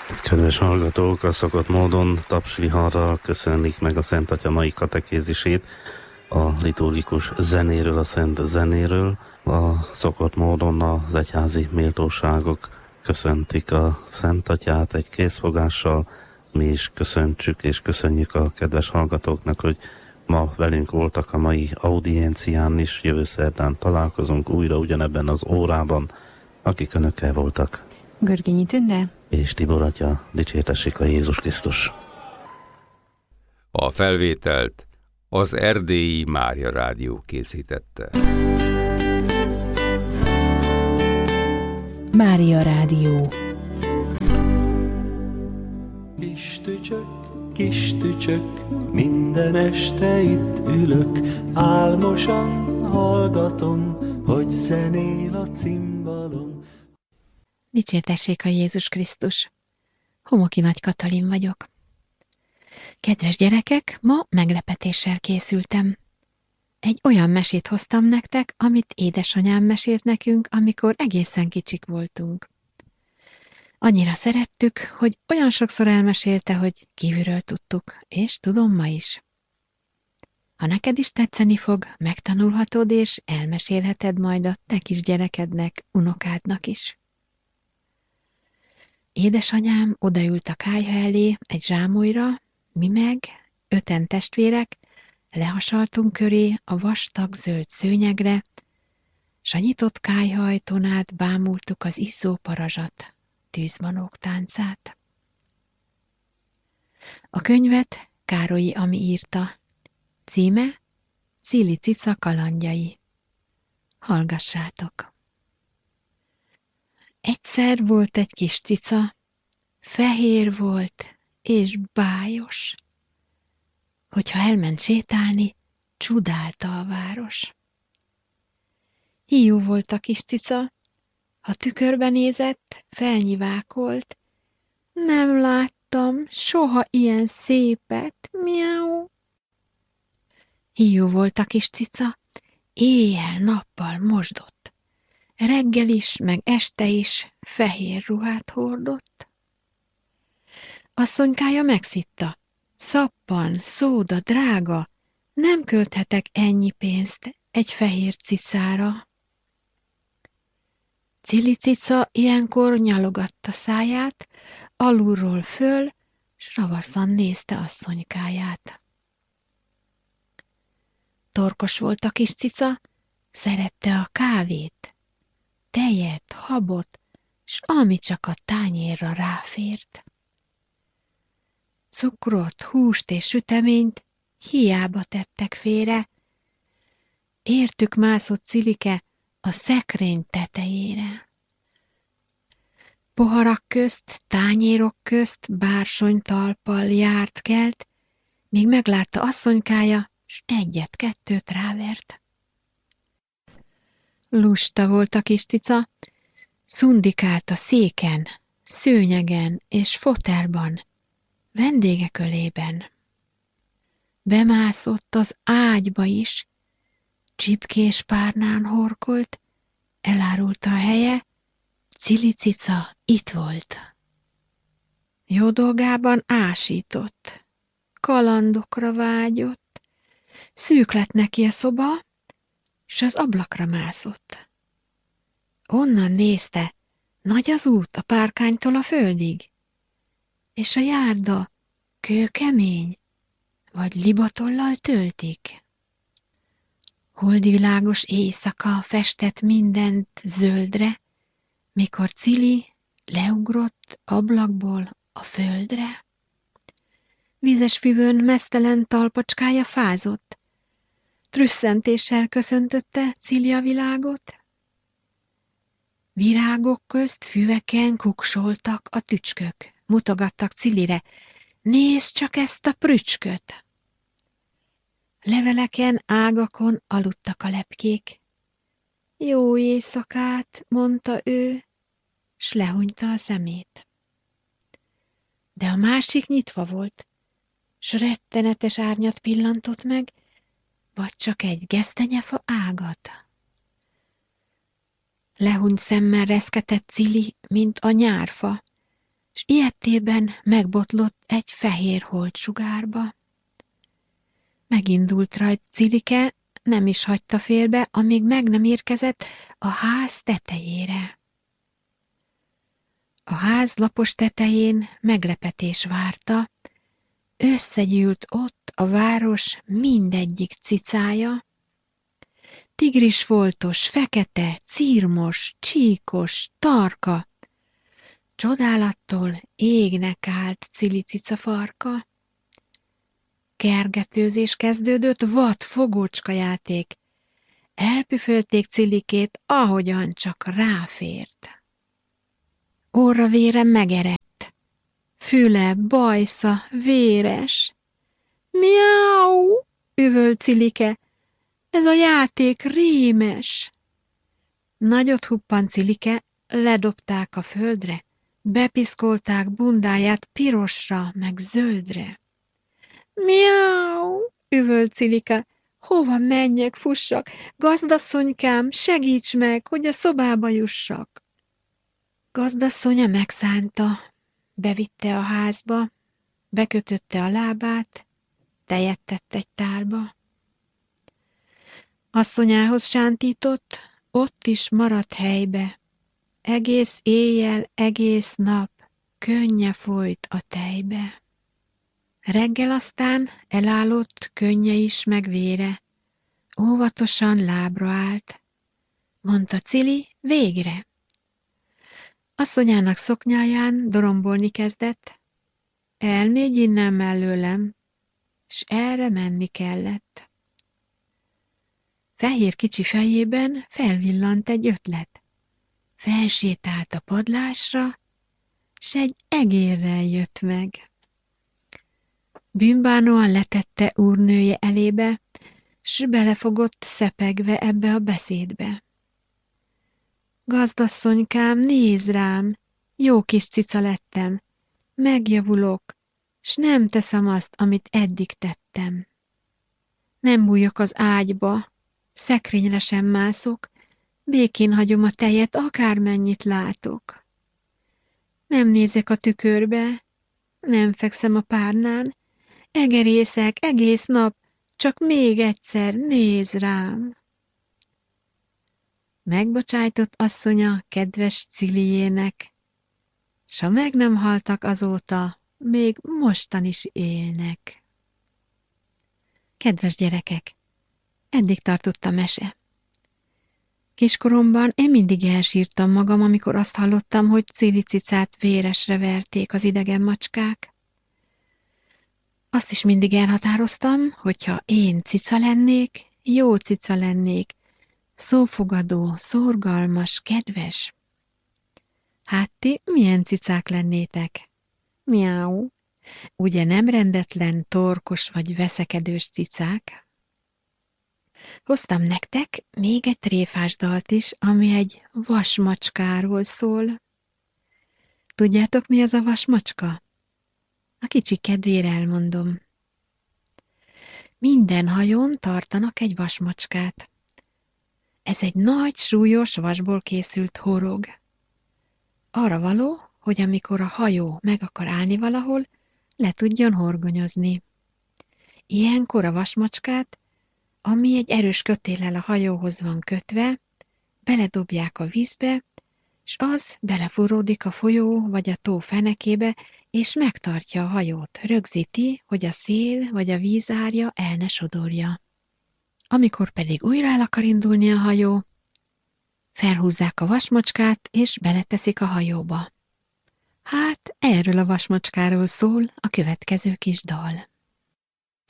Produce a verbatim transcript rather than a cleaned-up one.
Kedves hallgatók, a szokott módon tapsviharral köszönlik meg a Szent Atya mai katekézisét a liturgikus zenéről, a szent zenéről. A szokott módon az egyházi méltóságok köszöntik a Szent Atyát egy készfogással. Mi is köszöntsük és köszönjük a kedves hallgatóknak, hogy ma velünk voltak a mai audiencián is. Jövő szerdán találkozunk újra ugyanebben az órában. Akik önökkel voltak, Görgényi Tünde és Tibor Atya, dicsértessék a Jézus Krisztus. A felvételt az Erdélyi Mária Rádió készítette. Mária Rádió. Kis tücsök, kis tücsök, minden este itt ülök, álmosan hallgatom, hogy zenél a cimbalom. Dicsértessék a Jézus Krisztus. Homoki Nagy Katalin vagyok. Kedves gyerekek, ma meglepetéssel készültem. Egy olyan mesét hoztam nektek, amit édesanyám mesélt nekünk, amikor egészen kicsik voltunk. Annyira szerettük, hogy olyan sokszor elmesélte, hogy kívülről tudtuk, és tudom ma is. Ha neked is tetszeni fog, megtanulhatod, és elmesélheted majd a te kis gyerekednek, unokádnak is. Édesanyám odaült a kályha elé egy zsámolyra, mi meg, öten testvérek, lehasaltunk köré a vastag zöld szőnyegre, s a nyitott kályha ajtón át bámultuk az izzó parazsat, tűzmanók táncát. A könyvet Károlyi Ami írta, címe Cili cica kalandjai. Hallgassátok! Egyszer volt egy kis cica, fehér volt és bájos. Hogyha elment sétálni, csodálta a város. Hiú volt a kis cica, ha tükörbe nézett, felnyivákolt. Nem láttam soha ilyen szépet, miau. Hiú volt a kis cica, éjjel-nappal mosdott. Reggel is, meg este is fehér ruhát hordott. Asszonykája megszitta. Szappan, szóda, drága, nem költhetek ennyi pénzt egy fehér cicára. Cili cica ilyenkor nyalogatta száját, alulról föl, s ravaszan nézte asszonykáját. Torkos volt a kis cica, szerette a kávét, tejet, habot, s ami csak a tányérra ráfért. Cukrot, húst és süteményt hiába tettek félre. Értük mászott Cilike a szekrény tetejére. Poharak közt, tányérok közt bársonytalppal járt kelt, míg meglátta asszonykája, s egyet-kettőt rávert. Lusta volt a kis cica, szundikált a széken, szőnyegen és fotelban, vendégek ölében. Bemászott az ágyba is, csipkés párnán horkolt, elárulta a helye, Cili cica itt volt. Jó dolgában ásított, kalandokra vágyott, szűk lett neki a szoba, s az ablakra mászott. Onnan nézte, nagy az út a párkánytól a földig, és a járda kőkemény, vagy libatollal töltik. Holdi világos éjszaka festett mindent zöldre, mikor Cili leugrott ablakból a földre. Vízes füvön meztelen talpacskája fázott, trüsszentéssel köszöntötte Cili a világot. Virágok közt füveken kuksoltak a tücskök, mutogattak Cilire, nézd csak ezt a prücsköt! Leveleken, ágakon aludtak a lepkék. Jó éjszakát, mondta ő, s lehunyta a szemét. De a másik nyitva volt, s rettenetes árnyat pillantott meg, vagy csak egy gesztenyefa ágat. Lehunyt szemmel reszketett Cili, mint a nyárfa, s ilyettében megbotlott egy fehér holtsugárba. Megindult rajt Cilike, nem is hagyta félbe, amíg meg nem érkezett a ház tetejére. A ház lapos tetején meglepetés várta, összegyűlt ott a város mindegyik cicája, tigrisfoltos, fekete, círmos, csíkos, tarka, csodálattól égnek állt Cili cica farka. Kergetőzés kezdődött, vad fogócska játék. Elpüfölték Cilikét, ahogyan csak ráfért. Orra vére megerett, füle, bajsza, véres. Miau! Üvölt Cilike, ez a játék rémes. Nagyot huppant Cilike, ledobták a földre, bepiszkolták bundáját pirosra, meg zöldre. Miau! Üvölt Cilike, hova menjek, fussak? Gazdasszonykám, segíts meg, hogy a szobába jussak. Gazdasszonya megszánta, bevitte a házba, bekötötte a lábát, tejet tett egy tálba. Asszonyához sántított, ott is maradt helybe. Egész éjjel, egész nap könnye folyt a tejbe. Reggel aztán elállott könnye is meg vére. Óvatosan lábra állt. Mondta Cili, végre. Asszonyának szoknyáján dorombolni kezdett. Elmégy innen mellőlem, s erre menni kellett. Fehér kicsi fejében felvillant egy ötlet. Felsétált a padlásra, s egy egérrel jött meg. Bűnbánóan letette úrnője elébe, s belefogott szepegve ebbe a beszédbe. Gazdasszonykám, nézd rám, jó kis cica lettem, megjavulok, s nem teszem azt, amit eddig tettem. Nem bújok az ágyba, szekrényre sem mászok, békén hagyom a tejet, akármennyit látok. Nem nézek a tükörbe, nem fekszem a párnán, egerészek egész nap, csak még egyszer nézz rám. Megbocsájtott asszonya kedves Ciliének, s ha meg nem haltak azóta, még mostan is élnek. Kedves gyerekek, eddig tartott a mese. Kiskoromban én mindig elsírtam magam, amikor azt hallottam, hogy Cili cicát véresre verték az idegen macskák. Azt is mindig elhatároztam, hogyha én cica lennék, jó cica lennék, szófogadó, szorgalmas, kedves. Hát ti milyen cicák lennétek? Miau. Ugye nem rendetlen, torkos vagy veszekedős cicák? Hoztam nektek még egy tréfás dalt is, ami egy vasmacskáról szól. Tudjátok, mi az a vasmacska? A kicsi kedvére elmondom. Minden hajón tartanak egy vasmacskát. Ez egy nagy, súlyos vasból készült horog. Arra való, hogy amikor a hajó meg akar állni valahol, le tudjon horgonyozni. Ilyenkor a vasmacskát, ami egy erős kötéllel a hajóhoz van kötve, beledobják a vízbe, s az belefúródik a folyó vagy a tó fenekébe, és megtartja a hajót, rögzíti, hogy a szél vagy a vízárja el ne sodorja. Amikor pedig újra el akar indulni a hajó, felhúzzák a vasmacskát, és beleteszik a hajóba. Hát erről a vasmacskáról szól a következő kis dal.